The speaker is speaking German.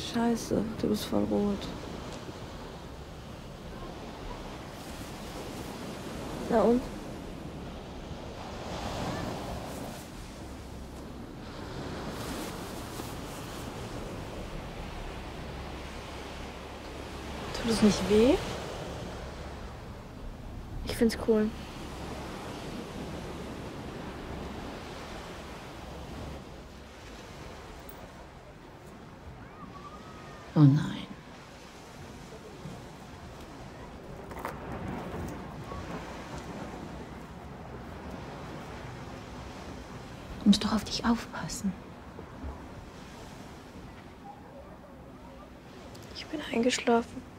Scheiße, du bist voll rot. Na und? Tut es nicht weh? Ich find's cool. Oh nein. Du musst doch auf dich aufpassen. Ich bin eingeschlafen.